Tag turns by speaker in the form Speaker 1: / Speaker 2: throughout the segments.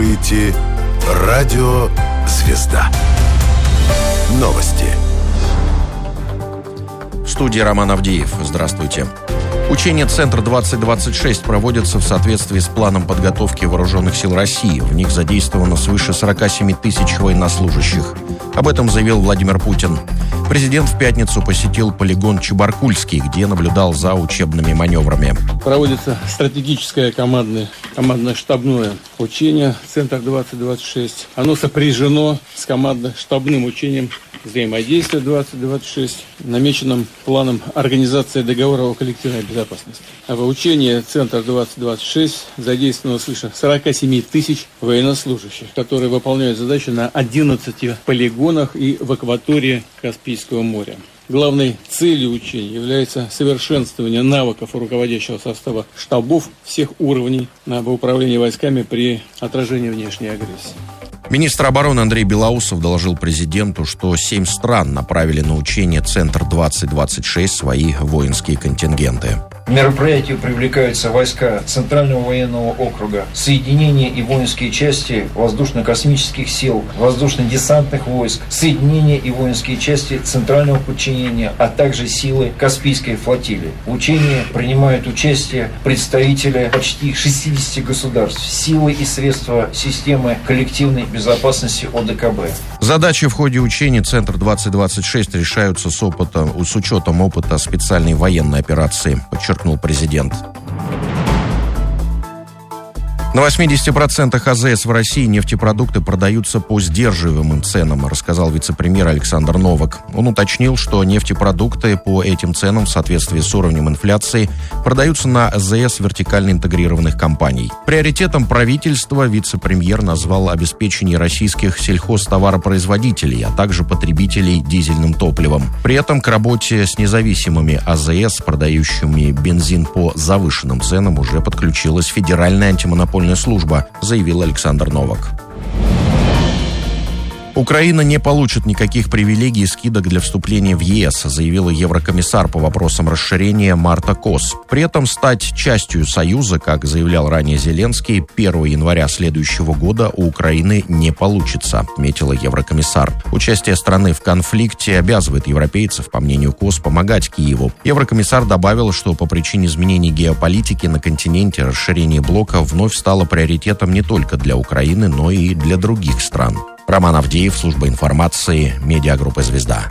Speaker 1: слушаете «Радио Звезда». Новости.
Speaker 2: В студии Роман Авдеев. Здравствуйте. Учения «Центр-2026» проводятся в соответствии с планом подготовки Вооруженных сил России. В них задействовано свыше 47 тысяч военнослужащих. Об этом заявил Владимир Путин. Президент в пятницу посетил полигон Чебаркульский, где наблюдал за учебными маневрами.
Speaker 3: Проводится стратегическое командно-штабное учение «Центр-2026». Оно сопряжено с командно-штабным учением взаимодействия 2026, намеченным планом организации договора о коллективной безопасности. А в учении «Центр-2026» задействовано свыше 47 тысяч военнослужащих, которые выполняют задачи на 11 полигонах и в акватории Каспийского моря. Главной целью учений является совершенствование навыков руководящего состава штабов всех уровней в управлении войсками при отражении внешней агрессии.
Speaker 2: Министр обороны Андрей Белоусов доложил президенту, что 7 стран направили на учение «Центр-2026» свои воинские контингенты.
Speaker 4: В мероприятие привлекаются войска Центрального военного округа, соединения и воинские части воздушно-космических сил, воздушно-десантных войск, соединения и воинские части Центрального подчинения, а также силы Каспийской флотилии. В учении принимают участие представители почти 60 государств, силы и средства системы коллективной безопасности ОДКБ.
Speaker 2: Задачи в ходе учений «Центр-2026» решаются с учетом опыта специальной военной операции, подчеркнул президент. На 80% АЗС в России нефтепродукты продаются по сдерживаемым ценам, рассказал вице-премьер Александр Новак. Он уточнил, что нефтепродукты по этим ценам в соответствии с уровнем инфляции продаются на АЗС вертикально интегрированных компаний. Приоритетом правительства вице-премьер назвал обеспечение российских сельхозтоваропроизводителей, а также потребителей дизельным топливом. При этом к работе с независимыми АЗС, продающими бензин по завышенным ценам, уже подключилась Федеральная антимонопольная служба, заявил Александр Новак. Украина не получит никаких привилегий и скидок для вступления в ЕС, заявила еврокомиссар по вопросам расширения Марта Кос. При этом стать частью Союза, как заявлял ранее Зеленский, 1 января следующего года у Украины не получится, отметила еврокомиссар. Участие страны в конфликте обязывает европейцев, по мнению Кос, помогать Киеву. Еврокомиссар добавил, что по причине изменений геополитики на континенте расширение блока вновь стало приоритетом не только для Украины, но и для других стран. Роман Авдеев, служба информации, медиагруппа «Звезда».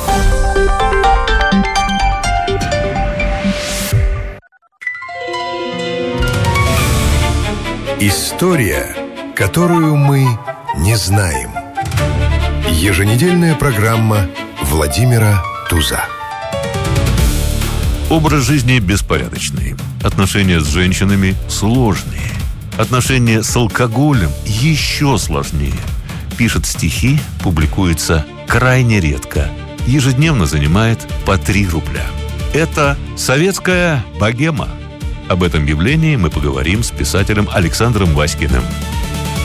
Speaker 1: История, которую мы не знаем. Еженедельная программа Владимира Туза.
Speaker 5: Образ жизни беспорядочный. Отношения с женщинами сложные. Отношения с алкоголем еще сложнее. Пишет стихи, публикуется крайне редко. Ежедневно занимает по 3 рубля. Это советская богема. Об этом явлении мы поговорим с писателем Александром Васькиным.